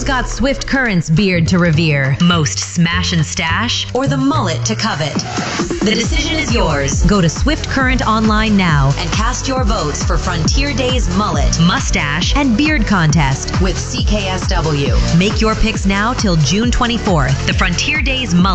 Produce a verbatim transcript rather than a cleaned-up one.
got Swift Current's beard to revere? Most smash and stash, or the mullet to covet? The decision is yours. Go to Swift Current online now and cast your votes for Frontier Day's mullet, mustache, and beard contest with C K S W. Make your picks now till June twenty-fourth. The Frontier Day's mullet